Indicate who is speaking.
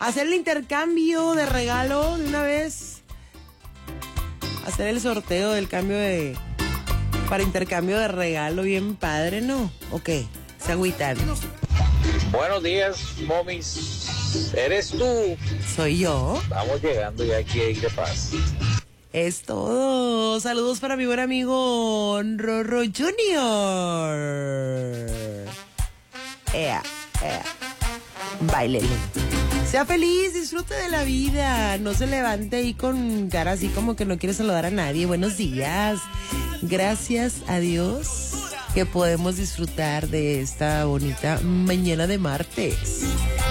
Speaker 1: hacer el intercambio de regalo de una vez. Hacer el sorteo del cambio de... para intercambio de regalo bien padre, ¿no? ¿O qué? Se agüitan.
Speaker 2: Buenos días, momis. ¿Eres tú?
Speaker 1: ¿Soy yo?
Speaker 2: Estamos llegando ya aquí a de Paz.
Speaker 1: Es todo. Saludos para mi buen amigo Rorro Junior. Báilele. Sea feliz, disfrute de la vida. No se levante ahí con cara así como que no quiere saludar a nadie. Buenos días. Gracias a Dios que podemos disfrutar de esta bonita mañana de martes.